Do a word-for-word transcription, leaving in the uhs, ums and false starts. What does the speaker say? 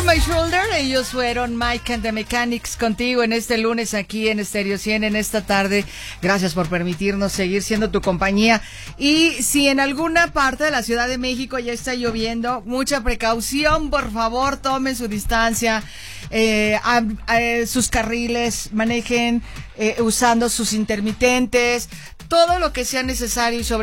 My Shoulder, ellos fueron Mike and the Mechanics contigo en este lunes aquí en Stereo cien en esta tarde. Gracias por permitirnos seguir siendo tu compañía. Y si en alguna parte de la Ciudad de México ya está lloviendo, mucha precaución, por favor, tomen su distancia, eh, a, a, sus carriles, manejen eh, usando sus intermitentes, todo lo que sea necesario y sobre